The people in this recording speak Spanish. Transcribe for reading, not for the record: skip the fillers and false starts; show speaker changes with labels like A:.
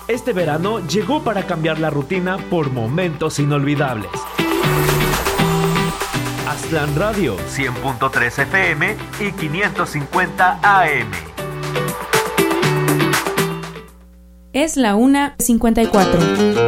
A: Este verano llegó para cambiar la rutina por momentos inolvidables. Aztlán Radio, 100.3 FM y 550 AM.
B: Es la 1:54.